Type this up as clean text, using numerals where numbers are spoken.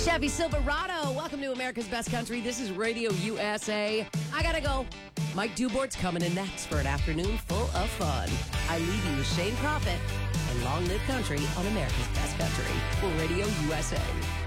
Chevy Silverado, welcome to America's Best Country. This is Radio USA. I gotta go. Mike Dubort's coming in next for an afternoon full of fun. I leave you with Shane Prophet and Long Live Country on America's Best Country for Radio USA.